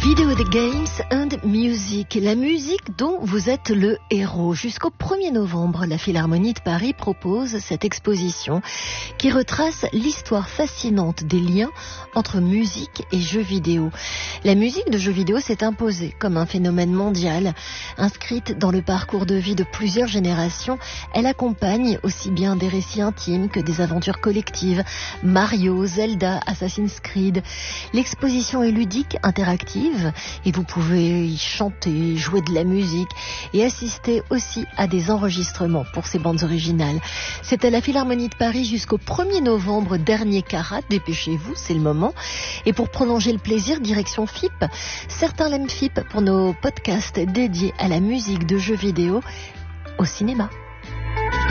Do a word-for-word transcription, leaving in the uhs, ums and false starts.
Video the Games and Music, la musique dont vous êtes le héros. Jusqu'au premier novembre, la Philharmonie de Paris propose cette exposition qui retrace l'histoire fascinante des liens entre musique et jeux vidéo. La musique de jeux vidéo s'est imposée comme un phénomène mondial. Inscrite dans le parcours de vie de plusieurs générations, elle accompagne aussi bien des récits intimes que des aventures collectives. Mario, Zelda, Assassin's Creed. L'exposition est ludique, interactive, et vous pouvez y chanter, jouer de la musique et assister aussi à des enregistrements pour ces bandes originales. C'est à la Philharmonie de Paris jusqu'au premier novembre, dernier carat. Dépêchez-vous, c'est le moment. Et pour prolonger le plaisir, direction F I P. Certains l'aiment F I P pour nos podcasts dédiés à la musique de jeux vidéo au cinéma.